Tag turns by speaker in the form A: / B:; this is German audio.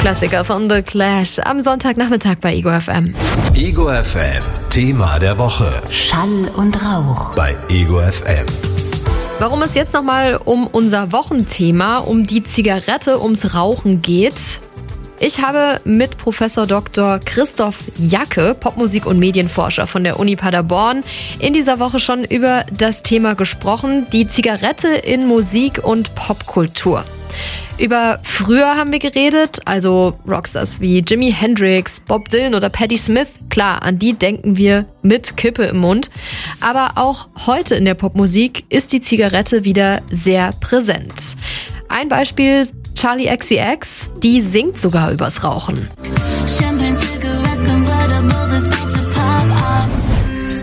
A: Klassiker von The Clash am Sonntagnachmittag bei Ego FM.
B: Ego FM, Thema der Woche.
C: Schall und Rauch.
B: Bei Ego FM.
A: Warum es jetzt nochmal um unser Wochenthema, um die Zigarette, ums Rauchen geht. Ich habe mit Professor Dr. Christoph Jacke, Popmusik- und Medienforscher von der Uni Paderborn, in dieser Woche schon über das Thema gesprochen, die Zigarette in Musik und Popkultur. Über früher haben wir geredet, also Rockstars wie Jimi Hendrix, Bob Dylan oder Patti Smith. Klar, an die denken wir mit Kippe im Mund. Aber auch heute in der Popmusik ist die Zigarette wieder sehr präsent. Ein Beispiel, Charli XCX, die singt sogar übers Rauchen.
C: Champagne